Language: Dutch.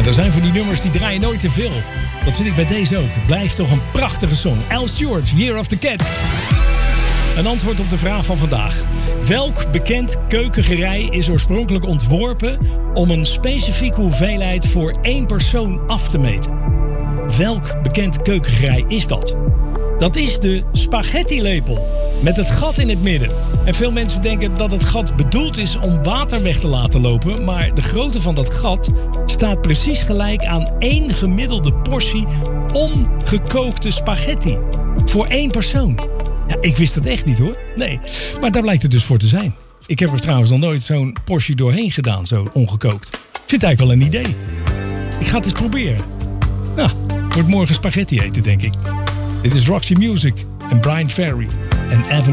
er zijn voor die nummers die draaien nooit te veel. Dat vind ik bij deze ook. Het blijft toch een prachtige song. Al Stewart, Year of the Cat. Een antwoord op de vraag van vandaag. Welk bekend keukengerei is oorspronkelijk ontworpen om een specifieke hoeveelheid voor 1 persoon af te meten? Welk bekend keukengerei is dat? Dat is de spaghettilepel met het gat in het midden. En veel mensen denken dat het gat bedoeld is om water weg te laten lopen, maar de grootte van dat gat staat precies gelijk aan 1 gemiddelde portie ongekookte spaghetti. Voor 1 persoon. Ja, ik wist dat echt niet hoor. Nee, maar daar blijkt het dus voor te zijn. Ik heb er trouwens nog nooit zo'n portie doorheen gedaan, zo ongekookt. Ik vind het eigenlijk wel een idee. Ik ga het eens proberen. Nou, wordt morgen spaghetti eten, denk ik. Dit is Roxy Music en Brian Ferry en Evelyn.